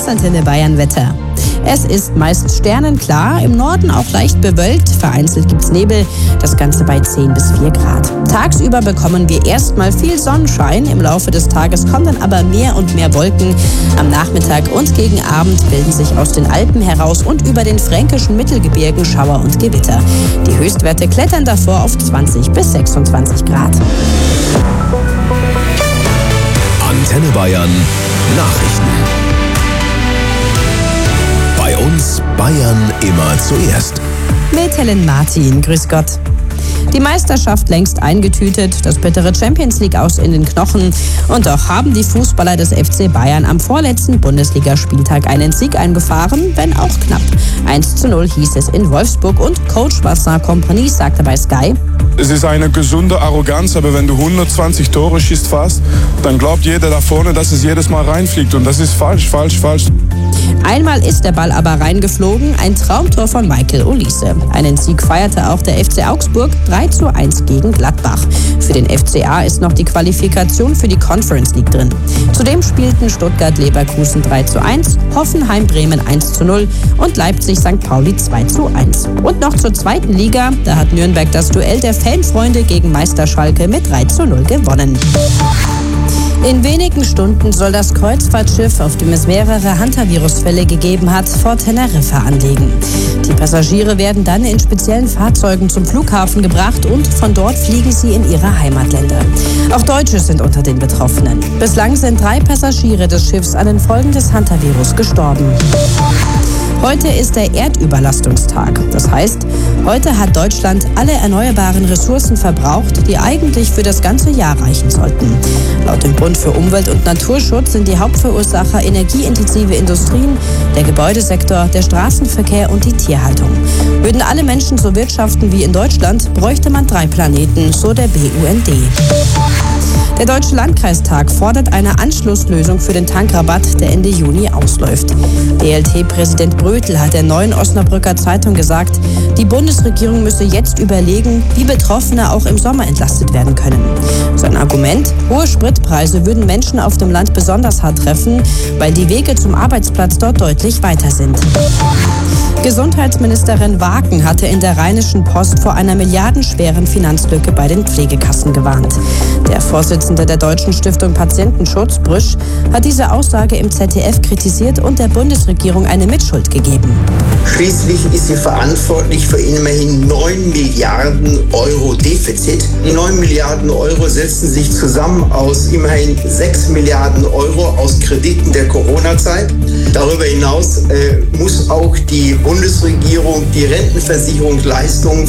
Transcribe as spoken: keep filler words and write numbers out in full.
Das Antenne Bayern Wetter. Es ist meist sternenklar, im Norden auch leicht bewölkt, vereinzelt gibt's Nebel, das Ganze bei zehn bis vier Grad. Tagsüber bekommen wir erstmal viel Sonnenschein, im Laufe des Tages kommen dann aber mehr und mehr Wolken. Am Nachmittag und gegen Abend bilden sich aus den Alpen heraus und über den fränkischen Mittelgebirgen Schauer und Gewitter. Die Höchstwerte klettern davor auf zwanzig bis sechsundzwanzig Grad. Antenne Bayern Nachrichten. Bei uns Bayern immer zuerst. Mit Helen Martin, grüß Gott. Die Meisterschaft längst eingetütet, das bittere Champions-League-Aus in den Knochen. Und doch haben die Fußballer des F C Bayern am vorletzten Bundesligaspieltag einen Sieg eingefahren, wenn auch knapp. eins zu null hieß es in Wolfsburg und Coach Vincent Kompany sagte bei Sky: Es ist eine gesunde Arroganz, aber wenn du hundertzwanzig Tore schießt fast, dann glaubt jeder da vorne, dass es jedes Mal reinfliegt. Und das ist falsch, falsch, falsch. Einmal ist der Ball aber reingeflogen, ein Traumtor von Michael Olise. Einen Sieg feierte auch der F C Augsburg, drei zu eins gegen Gladbach. Für den F C A ist noch die Qualifikation für die Conference League drin. Zudem spielten Stuttgart-Leverkusen drei zu eins, Hoffenheim-Bremen eins zu null und Leipzig-Sankt Pauli zwei zu eins. Und noch zur zweiten Liga, da hat Nürnberg das Duell der Fanfreunde gegen Meister Schalke mit drei zu null gewonnen. In wenigen Stunden soll das Kreuzfahrtschiff, auf dem es mehrere Hantavirus-Fälle gegeben hat, vor Teneriffa anlegen. Die Passagiere werden dann in speziellen Fahrzeugen zum Flughafen gebracht und von dort fliegen sie in ihre Heimatländer. Auch Deutsche sind unter den Betroffenen. Bislang sind drei Passagiere des Schiffs an den Folgen des Hantavirus gestorben. Heute ist der Erdüberlastungstag. Das heißt, heute hat Deutschland alle erneuerbaren Ressourcen verbraucht, die eigentlich für das ganze Jahr reichen sollten. Laut dem Bund für Umwelt und Naturschutz sind die Hauptverursacher energieintensive Industrien, der Gebäudesektor, der Straßenverkehr und die Tierhaltung. Würden alle Menschen so wirtschaften wie in Deutschland, bräuchte man drei Planeten, so der B U N D. Der Deutsche Landkreistag fordert eine Anschlusslösung für den Tankrabatt, der Ende Juni ausläuft. D L T-Präsident Brötel hat der Neuen Osnabrücker Zeitung gesagt, die Bundesregierung müsse jetzt überlegen, wie Betroffene auch im Sommer entlastet werden können. Sein Argument: hohe Spritpreise würden Menschen auf dem Land besonders hart treffen, weil die Wege zum Arbeitsplatz dort deutlich weiter sind. Gesundheitsministerin Waken hatte in der Rheinischen Post vor einer milliardenschweren Finanzlücke bei den Pflegekassen gewarnt. Der Vorsitzende der Deutschen Stiftung Patientenschutz, Brüsch, hat diese Aussage im Z D F kritisiert und der Bundesregierung eine Mitschuld gegeben. Schließlich ist sie verantwortlich für immerhin neun Milliarden Euro Defizit. Die neun Milliarden Euro setzen sich zusammen aus immerhin sechs Milliarden Euro aus Krediten der Corona-Zeit. Darüber hinaus äh, muss auch die Bundesregierung die Rentenversicherungsleistungen